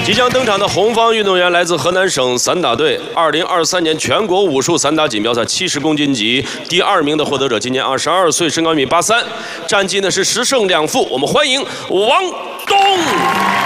即将登场的红方运动员来自河南省散打队，2023年全国武术散打锦标赛70公斤级第2名的获得者，今年22岁，身高1.83米，战绩呢是10胜2负。我们欢迎王东。